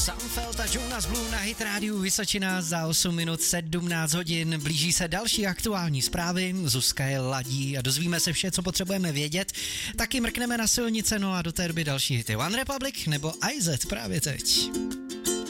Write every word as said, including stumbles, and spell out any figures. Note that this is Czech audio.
Sunfeld a Jonas Blue na Hit Rádiu Vysočina za osm minut sedmnáct hodin. Blíží se další aktuální zprávy. Zuzka je ladí a dozvíme se vše, co potřebujeme vědět. Taky mrkneme na silnice, no a do té doby další hity. One Republic nebo I Z právě teď.